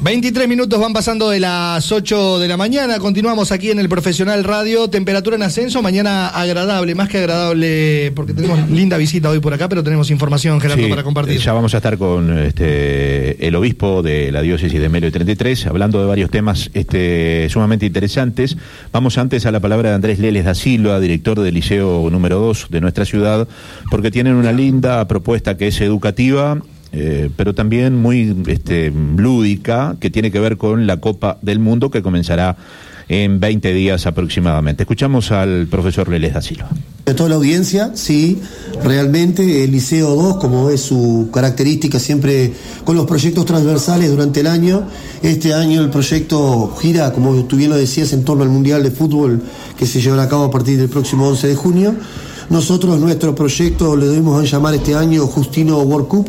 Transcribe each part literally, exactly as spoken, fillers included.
veintitrés minutos van pasando de las ocho de la mañana. Continuamos aquí en el Profesional Radio. Temperatura en ascenso, mañana agradable, más que agradable, porque tenemos linda visita hoy por acá, pero tenemos información, Gerardo, sí, para compartir. Ya vamos a estar con este el obispo de la diócesis de Melo y treinta y tres, hablando de varios temas este, sumamente interesantes. Vamos antes a la palabra de Andrés Leles da Silva, director del Liceo número dos de nuestra ciudad, porque tienen una linda propuesta que es educativa, Eh, pero también muy este, lúdica, que tiene que ver con la Copa del Mundo, que comenzará en veinte días aproximadamente. Escuchamos al profesor Leles da Silva. De toda la audiencia, sí, realmente el Liceo dos, como es su característica siempre con los proyectos transversales durante el año, este año el proyecto gira, como tú bien lo decías, en torno al Mundial de Fútbol que se llevará a cabo a partir del próximo once de junio. Nosotros nuestro proyecto le debemos a llamar este año Justino World Cup,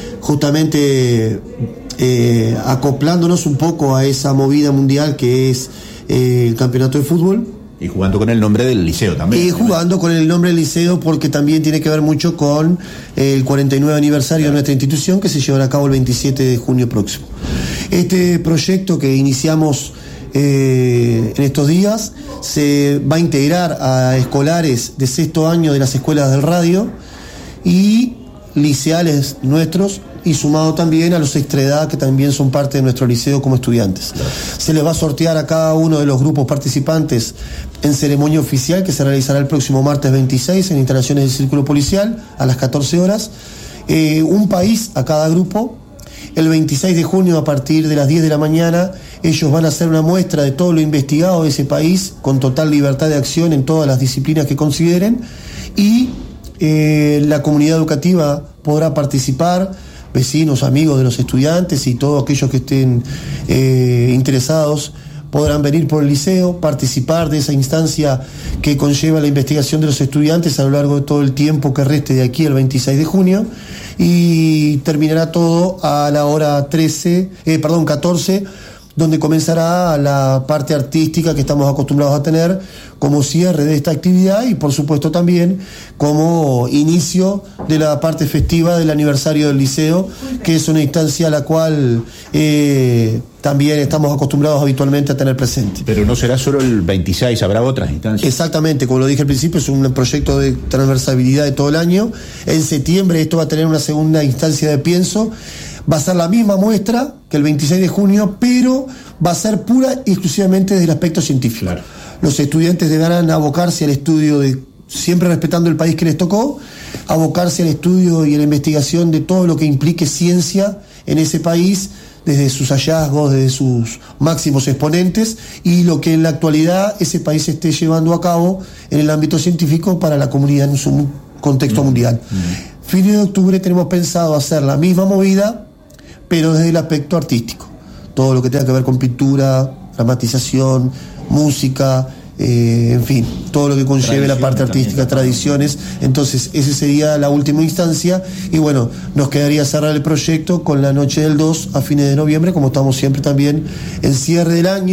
justamente eh, acoplándonos un poco a esa movida mundial que es eh, el campeonato de fútbol. Y jugando con el nombre del liceo también. Y jugando con el nombre del liceo, porque también tiene que ver mucho con el cuarenta y nueve aniversario de nuestra institución, que se llevará a cabo el veintisiete de junio próximo. Este proyecto que iniciamos eh, en estos días se va a integrar a escolares de sexto año de las escuelas del radio y liceales nuestros, y sumado también a los extraedad que también son parte de nuestro liceo como estudiantes. Claro. Se les va a sortear a cada uno de los grupos participantes en ceremonia oficial que se realizará el próximo martes veintiséis en instalaciones del Círculo Policial a las catorce horas. Eh, un país a cada grupo. El veintiséis de junio a partir de las diez de la mañana ellos van a hacer una muestra de todo lo investigado de ese país con total libertad de acción en todas las disciplinas que consideren, y eh, la comunidad educativa podrá participar, vecinos, amigos de los estudiantes y todos aquellos que estén eh, interesados podrán venir por el liceo, participar de esa instancia que conlleva la investigación de los estudiantes a lo largo de todo el tiempo que reste de aquí al veintiséis de junio, y terminará todo a la hora trece, eh, perdón, catorce, donde comenzará la parte artística que estamos acostumbrados a tener como cierre de esta actividad, y por supuesto también como inicio de la parte festiva del aniversario del liceo, que es una instancia a la cual eh, también estamos acostumbrados habitualmente a tener presente. Pero no será solo el veintiséis, habrá otras instancias. Exactamente, como lo dije al principio, es un proyecto de transversalidad de todo el año. En septiembre esto va a tener una segunda instancia de pienso. Va a ser la misma muestra que el veintiséis de junio, pero va a ser pura y exclusivamente desde el aspecto científico. Claro. Los estudiantes deberán abocarse al estudio, de, siempre respetando el país que les tocó, abocarse al estudio y a la investigación de todo lo que implique ciencia en ese país, desde sus hallazgos, desde sus máximos exponentes, y lo que en la actualidad ese país esté llevando a cabo en el ámbito científico para la comunidad en su contexto mm. mundial. Mm. Fines de octubre tenemos pensado hacer la misma movida, pero desde el aspecto artístico. Todo lo que tenga que ver con pintura, dramatización, música, eh, en fin, todo lo que conlleve la parte artística, también, tradiciones. Entonces, esa sería la última instancia, y bueno, nos quedaría cerrar el proyecto con la noche del dos a fines de noviembre, como estamos siempre también en cierre del año.